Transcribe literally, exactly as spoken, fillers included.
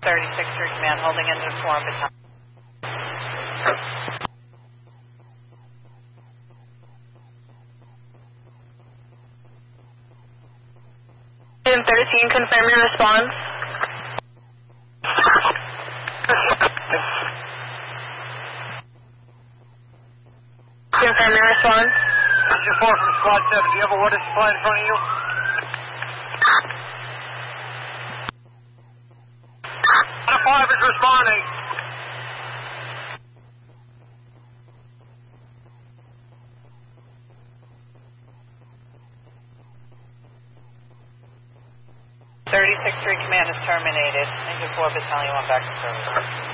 thirty-six three Command, holding into form battalion. thirteen, confirm your response. Confirm your response. Engine four from squad seven, do you have a water supply in front of you? One five is responding. thirty-six three Command is terminated. Engine four Battalion one back to service.